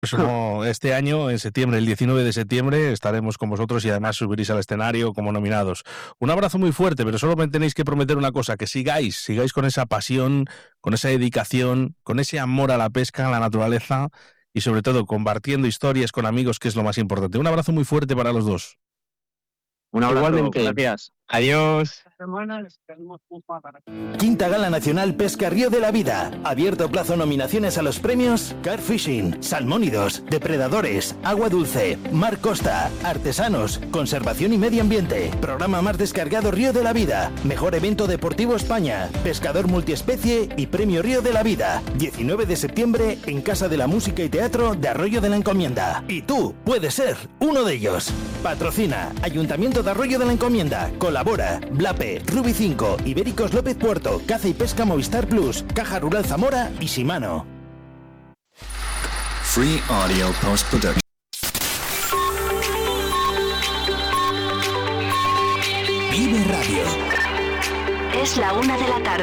Pues no, este año, en septiembre, el 19 de septiembre, estaremos con vosotros y además subiréis al escenario como nominados. Un abrazo muy fuerte, pero solo me tenéis que prometer una cosa, que sigáis con esa pasión, con esa dedicación, con ese amor a la pesca, a la naturaleza y sobre todo compartiendo historias con amigos, que es lo más importante. Un abrazo muy fuerte para los dos. Un abrazo. Igualmente. Gracias. Adiós. Quinta Gala Nacional Pesca Río de la Vida. Abierto plazo nominaciones a los premios Carfishing, Salmónidos, Depredadores, Agua Dulce, Mar Costa, Artesanos, Conservación y Medio Ambiente. Programa más descargado Río de la Vida. Mejor evento deportivo España. Pescador multiespecie y Premio Río de la Vida. 19 de septiembre en Casa de la Música y Teatro de Arroyo de la Encomienda. Y tú puedes ser uno de ellos. Patrocina Ayuntamiento de Arroyo de la Encomienda. Colabora Blape, Rubi 5, Ibéricos López Puerto, Caza y Pesca Movistar Plus, Caja Rural Zamora y Shimano. Free Audio Post Production. Vive Radio. Es la 1 de la tarde.